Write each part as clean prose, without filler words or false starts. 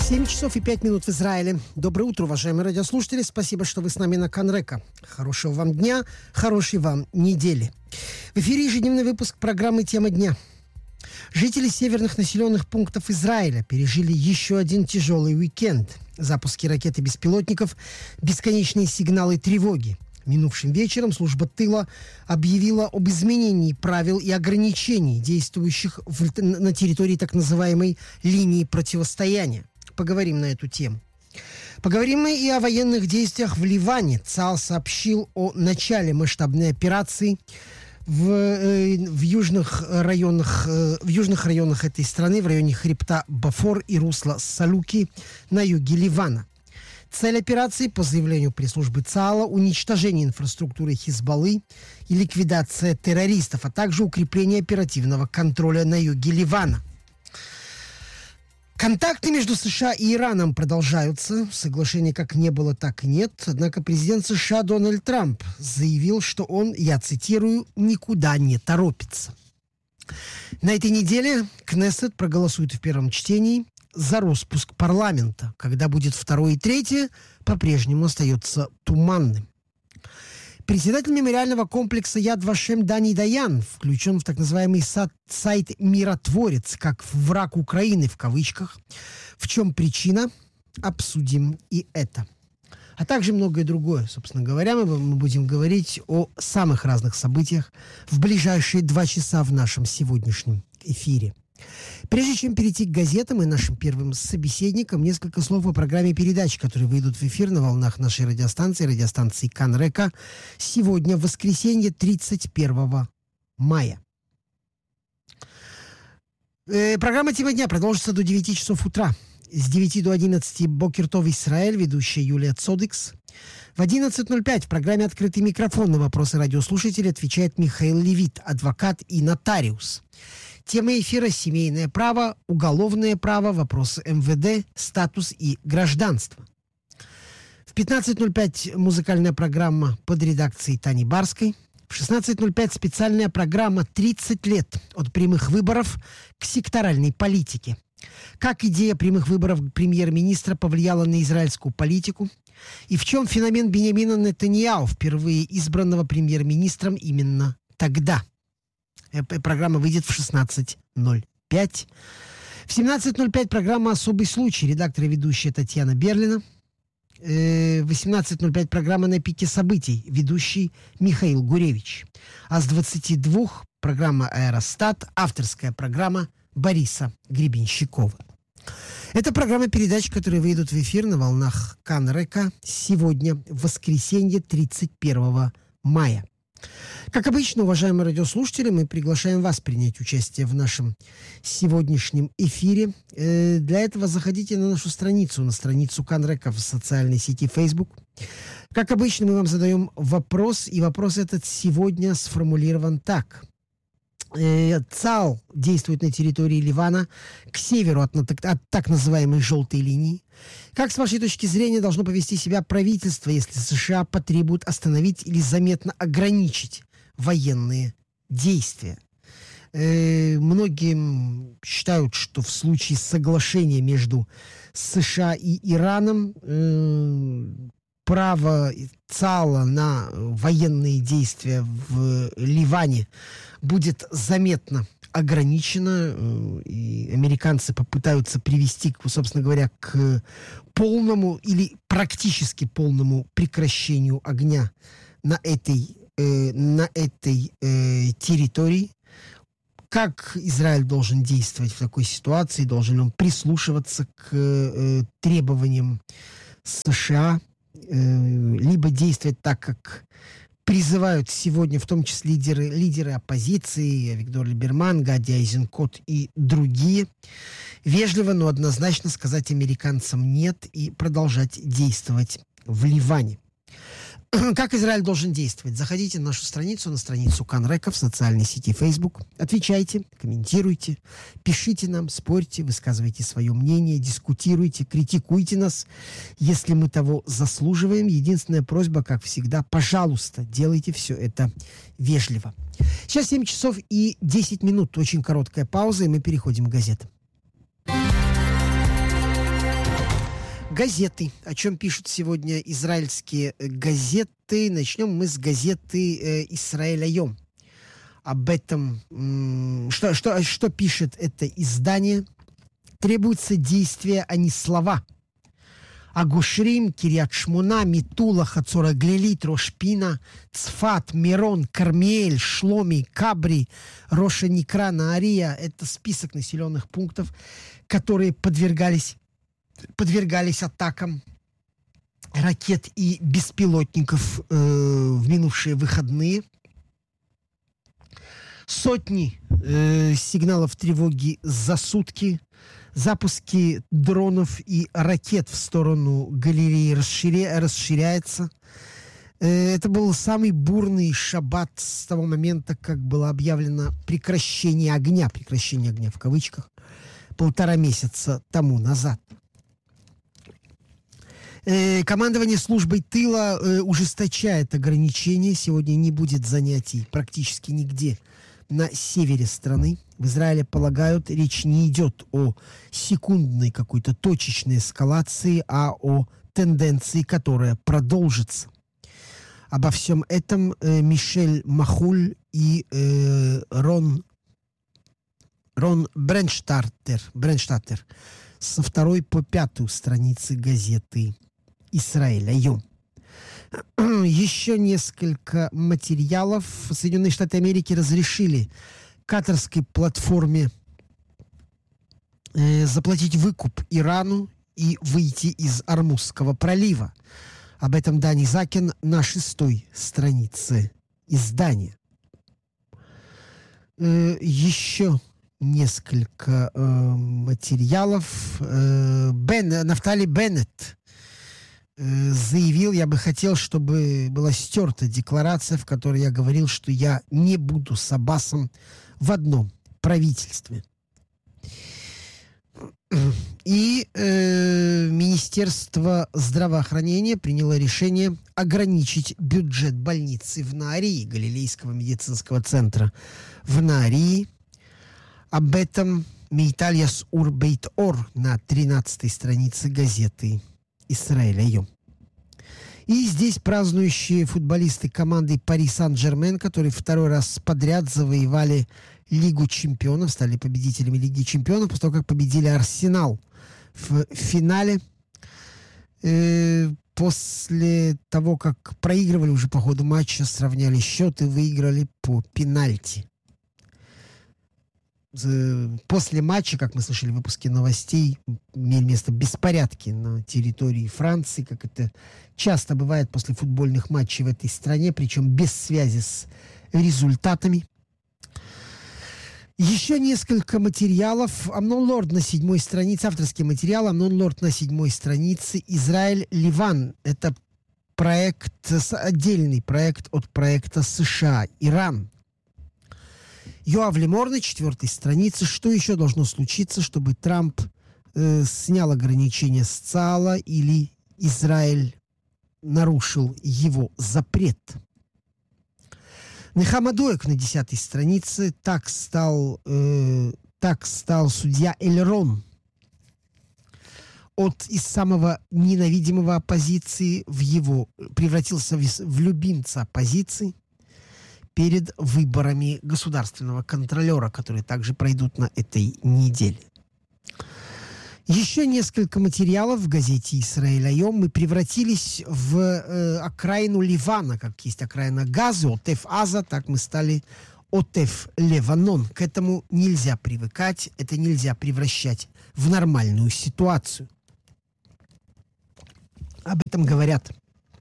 7 часов и 5 минут в Израиле. Доброе утро, уважаемые радиослушатели. Спасибо, что вы с нами на Канрека. Хорошего вам дня, хорошей вам недели. В эфире ежедневный выпуск программы «Тема дня». Жители северных населенных пунктов Израиля пережили еще один тяжелый уикенд. Запуски ракет и беспилотников, бесконечные сигналы тревоги. Минувшим вечером служба тыла объявила об изменении правил и ограничений, действующих на территории так называемой линии противостояния. Поговорим на эту тему. Поговорим мы и о военных действиях в Ливане. ЦАЛ сообщил о начале масштабной операции в южных районах этой страны, в районе хребта Бафор и русла Салуки на юге Ливана. Цель операции, по заявлению пресс-службы ЦАЛа, уничтожение инфраструктуры Хизбаллы и ликвидация террористов, а также укрепление оперативного контроля на юге Ливана. Контакты между США и Ираном продолжаются. Соглашения как не было, так и нет. Однако президент США Дональд Трамп заявил, что он, я цитирую, «никуда не торопится». На этой неделе Кнессет проголосует в первом чтении за распуск парламента. Когда будет второе и третье, по-прежнему остается туманным. Председатель мемориального комплекса Яд Вашем Дани Даян включен в так называемый сайт «Миротворец», как враг Украины в кавычках. В чем причина? Обсудим и это. А также многое другое. Собственно говоря, мы будем говорить о самых разных событиях в ближайшие 2 часа в нашем сегодняшнем эфире. Прежде чем перейти к газетам и нашим первым собеседникам, несколько слов о программе передач, которые выйдут в эфир на волнах нашей радиостанции Канрека, сегодня, в воскресенье, 31 мая. Программа «Тема дня» продолжится до 9 часов утра. С 9 до 11 Бокер Тов Исраэль, ведущая Юлия Цодикс. В 11:05 в программе «Открытый микрофон» на вопросы радиослушателей отвечает Михаил Левит, адвокат и нотариус. Тема эфира – семейное право, уголовное право, вопросы МВД, статус и гражданство. В 15:05 музыкальная программа под редакцией Тани Барской. В 16:05 специальная программа «30 лет от прямых выборов к секторальной политике». Как идея прямых выборов премьер-министра повлияла на израильскую политику? И в чем феномен Биньямина Нетаньяху, впервые избранного премьер-министром именно тогда? Программа выйдет в 16:05. В 17:05 программа «Особый случай». Редактор и ведущая Татьяна Берлина. В 18:05 программа «На пике событий». Ведущий Михаил Гуревич. А с 22 программа «Аэростат». Авторская программа Бориса Гребенщикова. Это программа передач, которые выйдут в эфир на волнах Канрека сегодня, в воскресенье, 31 мая. Как обычно, уважаемые радиослушатели, мы приглашаем вас принять участие в нашем сегодняшнем эфире. Для этого заходите на нашу страницу, на страницу Канрека в социальной сети Facebook. Как обычно, мы вам задаем вопрос, и вопрос этот сегодня сформулирован так. ЦАЛ действует на территории Ливана к северу от так называемой «желтой линии». Как, с вашей точки зрения, должно повести себя правительство, если США потребуют остановить или заметно ограничить военные действия? Многие считают, что в случае соглашения между США и Ираном право ЦАЛа на военные действия в Ливане будет заметно ограничено, и американцы попытаются привести, собственно говоря, к полному или практически полному прекращению огня на этой территории. Как Израиль должен действовать в такой ситуации? Должен ли он прислушиваться к требованиям США, либо действовать так, как призывают сегодня в том числе лидеры оппозиции, Виктор Либерман, Гади Айзенкот и другие? Вежливо, но однозначно сказать американцам «нет» и продолжать действовать в Ливане. Как Израиль должен действовать? Заходите на нашу страницу, на страницу Канрека в социальной сети Facebook. Отвечайте, комментируйте, пишите нам, спорьте, высказывайте свое мнение, дискутируйте, критикуйте нас, если мы того заслуживаем. Единственная просьба, как всегда, пожалуйста, делайте все это вежливо. Сейчас 7 часов и 10 минут. Очень короткая пауза, и мы переходим к газетам. Газеты. О чем пишут сегодня израильские газеты? Начнем мы с газеты «Исраэль Айом». Об этом, что пишет это издание? Требуется действие, а не слова. Агушрим, Кирьят Шмуна, Митула, Хацора Глилит, Рошпина, Цфат, Мирон, Кармиэль, Шломи, Кабри, Роша Никра, Наария. Это список населенных пунктов, которые подвергались атакам ракет и беспилотников в минувшие выходные. Сотни сигналов тревоги за сутки. Запуски дронов и ракет в сторону Галилеи расширяется. Это был самый бурный шаббат с того момента, как было объявлено прекращение огня в кавычках, 1,5 месяца тому назад. Командование службой тыла ужесточает ограничения. Сегодня не будет занятий практически нигде на севере страны. В Израиле полагают, речь не идет о секундной какой-то точечной эскалации, а о тенденции, которая продолжится. Обо всем этом Мишель Махуль и Рон Бренштаттер со 2 по 5 страницы газеты «Исраэль Айом». Еще несколько материалов. Соединенные Штаты Америки разрешили катарской платформе заплатить выкуп Ирану и выйти из Ормузского пролива. Об этом Дани Закин на 6 странице издания. Еще несколько материалов. Нафтали Беннет заявил, я бы хотел, чтобы была стерта декларация, в которой я говорил, что я не буду с Аббасом в одном правительстве. И Министерство здравоохранения приняло решение ограничить бюджет больницы в Наарии, Галилейского медицинского центра в Наарии. Об этом Мейталь Ясур Бейт Ор на 13 странице газеты «Исраэль Айом». И здесь празднующие футболисты команды Пари Сан-Жермен, которые 2 раз подряд завоевали Лигу чемпионов, стали победителями Лиги чемпионов, после того, как победили Арсенал в финале. После того, как проигрывали уже по ходу матча, сравняли счет и выиграли по пенальти. После матча, как мы слышали в выпуске новостей, имели место беспорядки на территории Франции, как это часто бывает после футбольных матчей в этой стране, причем без связи с результатами. Еще несколько материалов. Амнон Лорд на 7 странице, авторский материал Амнон Лорд на 7 странице. Израиль-Ливан. Это отдельный проект от проекта США-Иран. Йоав Лемор на 4 странице. Что еще должно случиться, чтобы Трамп снял ограничения с ЦААЛа или Израиль нарушил его запрет? Нехам Адуек на 10 странице. Так стал судья Эльрон из самого ненавидимого оппозиции превратился в любимца оппозиции перед выборами государственного контролера, которые также пройдут на этой неделе. Еще несколько материалов в газете «Исраэль Айом». Мы превратились в окраину Ливана, как есть окраина Газы, Отеф Аза, так мы стали Отеф Леванон. К этому нельзя привыкать, это нельзя превращать в нормальную ситуацию. Об этом говорят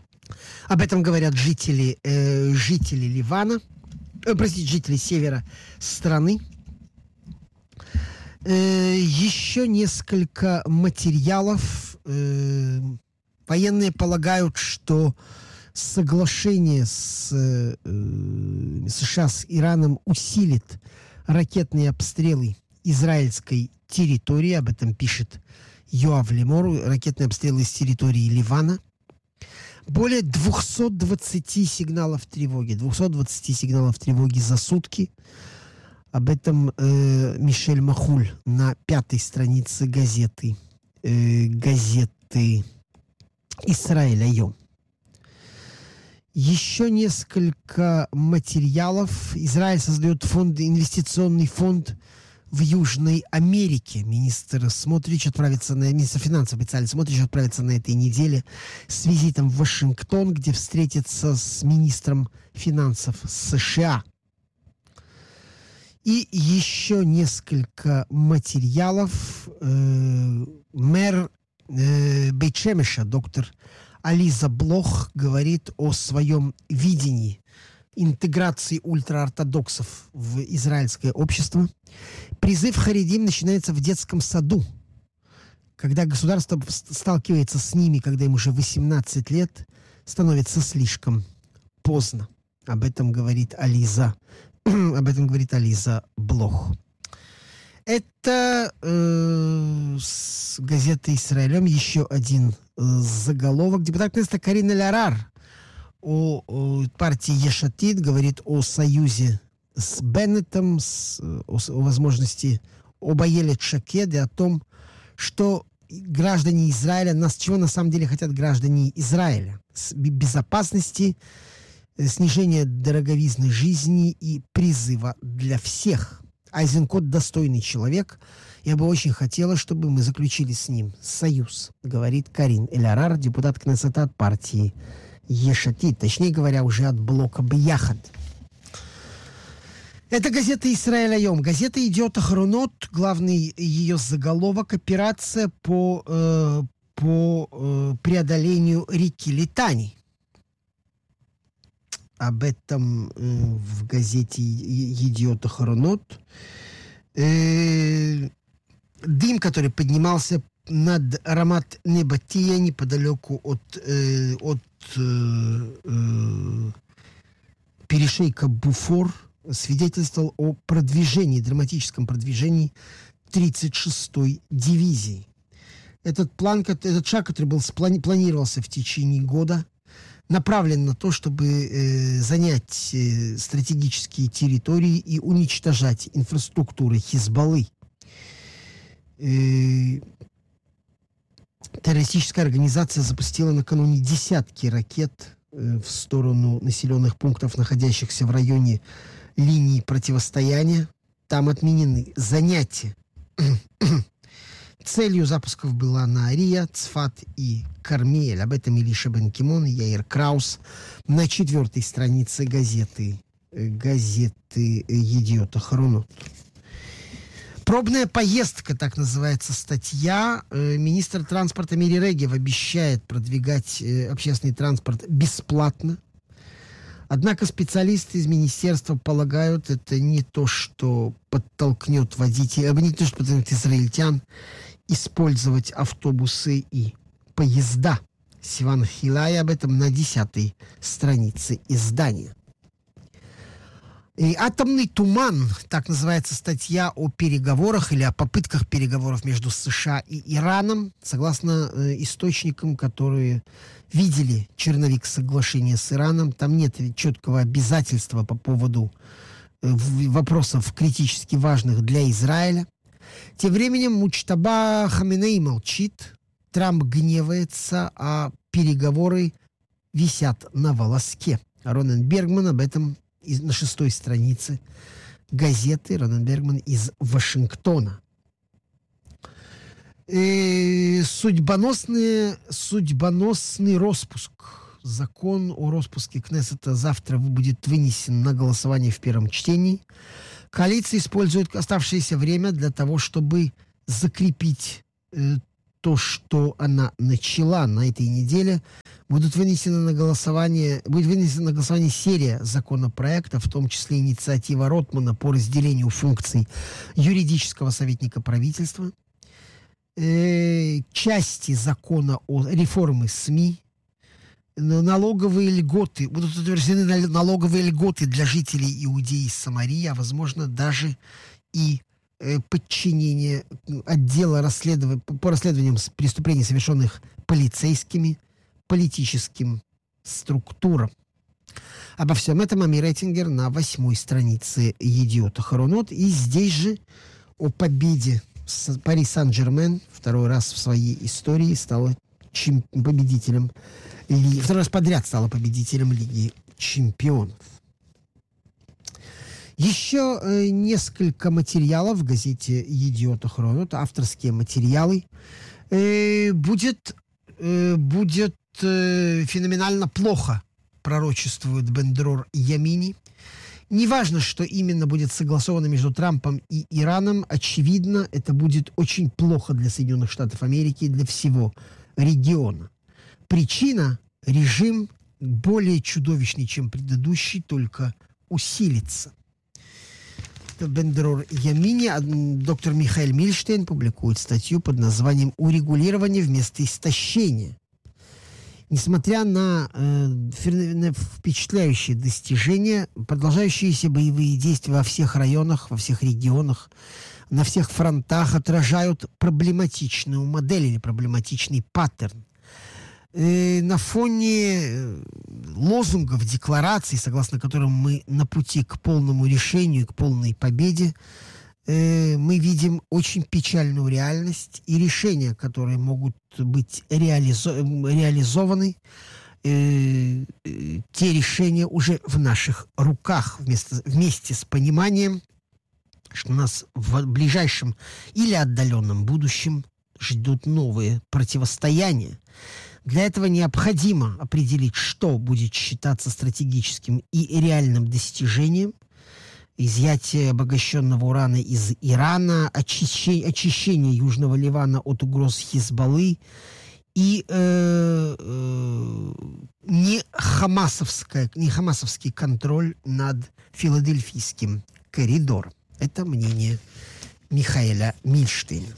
жители Ливана, жители севера страны. Еще несколько материалов. Военные полагают, что соглашение с США с Ираном усилит ракетные обстрелы израильской территории. Об этом пишет Йоав Лемор. Ракетные обстрелы с территории Ливана. Более 220 сигналов тревоги за сутки. Об этом Мишель Махуль на 5 странице газеты газеты «Исраэль Айом». Еще несколько материалов. Израиль создает инвестиционный фонд в Южной Америке. Министр финансов Бецалель Смотрич отправится на этой неделе с визитом в Вашингтон, где встретится с министром финансов США. И еще несколько материалов. Мэр Бейт-Шемеша, доктор Ализа Блох, говорит о своем видении интеграции ультраортодоксов в израильское общество. Призыв харидим начинается в детском саду, когда государство сталкивается с ними, когда им уже 18 лет, становится слишком поздно. Об этом говорит Ализа Блох. Это с газеты «Исраэлем» еще один заголовок. Депутат Кнессета Карин Эль-Арар о партии Еш Атид говорит о союзе с Беннетом, о возможности об Аелет Шакед и о том, что граждане Израиля, чего на самом деле хотят граждане Израиля. Безопасности, снижения дороговизны жизни и призыва для всех. Айзенкот достойный человек. Я бы очень хотела, чтобы мы заключили с ним союз, говорит Карин Эль-Арар, депутат Кнессета от партии Еш Атид, точнее говоря, уже от блока Бияхад. Это газета «Исраэль Айом». Газета «Идиот Ахронот», главный ее заголовок — операция по преодолению реки Литани. Об этом в газете «Идиот Ахронот». Дым, который поднимался над Рамат Небатия, неподалеку от перешейка Буфор, свидетельствовал о драматическом продвижении 36-й дивизии. Этот шаг, который планировался в течение года, направлен на то, чтобы занять стратегические территории и уничтожать инфраструктуру Хизбаллы. Террористическая организация запустила накануне десятки ракет в сторону населенных пунктов, находящихся в районе линии противостояния. Там отменены занятия. Целью запусков была Наария, Цфат и Кармиэль. Об этом Илиша Бен-Кимон и Яир Краус на 4-й странице газеты «Идиот Ахронот». Пробная поездка, так называется статья. Министр транспорта Мири Регев обещает продвигать общественный транспорт бесплатно. Однако специалисты из министерства полагают, это не то, что подтолкнет водителей, не то, что подтолкнет израильтян использовать автобусы и поезда. Сиван Хилай об этом на 10-й странице издания. И «Атомный туман», так называется статья о переговорах или о попытках переговоров между США и Ираном, согласно источникам, которые видели черновик соглашения с Ираном. Там нет четкого обязательства по поводу вопросов критически важных для Израиля. Тем временем Муджтаба Хаминей молчит, Трамп гневается, а переговоры висят на волоске. Ронен Бергман об этом на 6-й странице газеты. Ронен Бергман из Вашингтона. Судьбоносный распуск. Закон о распуске Кнессета завтра будет вынесен на голосование в первом чтении. Коалиция использует оставшееся время для того, чтобы закрепить то, что она начала на этой неделе. Будет вынесена на голосование серия законопроектов, в том числе инициатива Ротмана по разделению функций юридического советника правительства, части закона о реформе СМИ, налоговые льготы, будут утверждены налоговые льготы для жителей Иудеи и Самарии, а возможно даже и подчинение отдела по расследованиям преступлений, совершенных полицейскими, политическим структурам. Обо всем этом Амир Эттингер на 8-й странице «Идиот Ахронот». И здесь же о победе Пари Сан-Жермен второй раз в своей истории стала победителем, второй раз подряд стала победителем Лиги чемпионов. Еще несколько материалов в газете «Едиот Ахронот», авторские материалы. Будет феноменально плохо, пророчествует Бен-Дрор Ямини. Неважно, что именно будет согласовано между Трампом и Ираном, очевидно, это будет очень плохо для Соединенных Штатов Америки и для всего региона. Причина – режим более чудовищный, чем предыдущий, только усилится. Бен-Дрор Ямини, доктор Михаэль Мильштейн публикует статью под названием «Урегулирование вместо истощения». Несмотря на впечатляющие достижения, продолжающиеся боевые действия во всех районах, во всех регионах, на всех фронтах отражают проблематичную модель или проблематичный паттерн. На фоне лозунгов, деклараций, согласно которым мы на пути к полному решению, к полной победе, мы видим очень печальную реальность, и решения, которые могут быть реализованы, те решения уже в наших руках, вместе с пониманием, что нас в ближайшем или отдаленном будущем ждут новые противостояния. Для этого необходимо определить, что будет считаться стратегическим и реальным достижением: изъятие обогащенного урана из Ирана, очищение Южного Ливана от угроз Хизбаллы и не хамасовский контроль над Филадельфийским коридором. Это мнение Михаэля Мильштейна.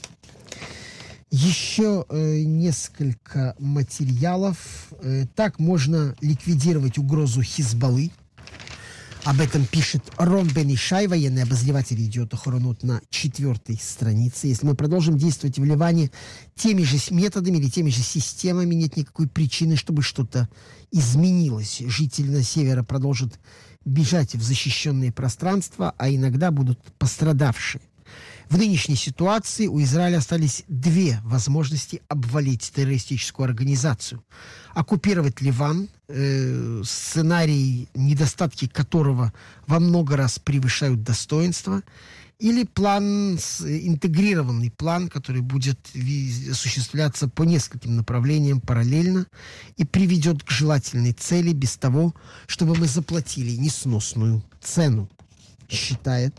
Еще несколько материалов. Так можно ликвидировать угрозу Хизбаллы. Об этом пишет Рон Бен-Ишай, военный обозреватель «Едиот Ахронот», на 4-й странице. Если мы продолжим действовать в Ливане теми же методами или теми же системами, нет никакой причины, чтобы что-то изменилось. Жители севера продолжат бежать в защищенные пространства, а иногда будут пострадавшие. В нынешней ситуации у Израиля остались две возможности обвалить террористическую организацию: оккупировать Ливан, сценарий, недостатки которого во много раз превышают достоинство, или интегрированный план, который будет осуществляться по нескольким направлениям параллельно и приведет к желательной цели без того, чтобы мы заплатили несносную цену, считает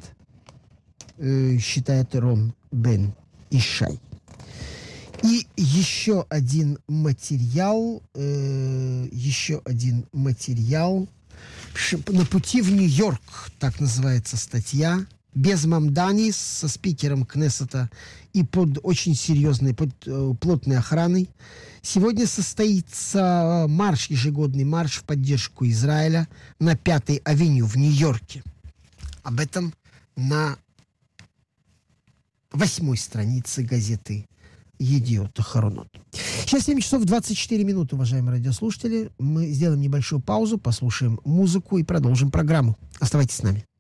Рон Бен-Ишай. И еще один материал. На пути в Нью-Йорк, так называется статья. Без Мамдани, со спикером Кнессета и под очень серьезной, под плотной охраной. Сегодня состоится ежегодный марш в поддержку Израиля на 5-й авеню в Нью-Йорке. Об этом на 8-й странице газеты «Едиот Ахронот». Сейчас 7 часов 24 минуты, уважаемые радиослушатели. Мы сделаем небольшую паузу, послушаем музыку и продолжим программу. Оставайтесь с нами.